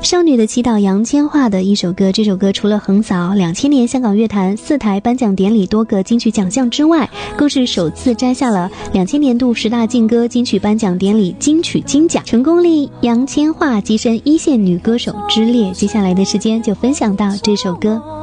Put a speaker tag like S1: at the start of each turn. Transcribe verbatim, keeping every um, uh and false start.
S1: 少女的祈祷，杨千嬅的一首歌。这首歌除了横扫两千年香港乐坛四台颁奖典礼多个金曲奖项之外，更是首次摘下了两千年度十大劲歌金曲颁奖典礼金曲金奖，成功令杨千嬅跻身一线女歌手之列。接下来的时间就分享到这首歌。